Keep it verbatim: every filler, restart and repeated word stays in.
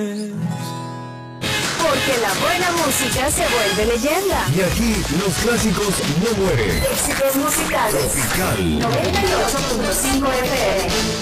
Porque la buena música se vuelve leyenda. Y aquí los clásicos no mueren. Éxitos musicales. Tropical. noventa y ocho punto cinco F M.